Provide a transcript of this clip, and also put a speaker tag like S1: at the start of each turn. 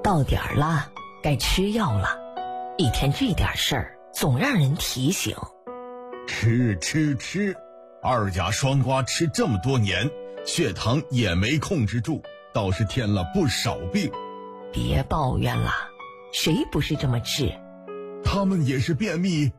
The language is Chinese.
S1: 到点儿了，该吃药了。一天这点事儿，总让人提醒。
S2: 吃，二甲双胍吃这么多年，血糖也没控制住，倒是添了不少病。
S1: 别抱怨了，谁不是这么治？
S2: 他们也是便秘，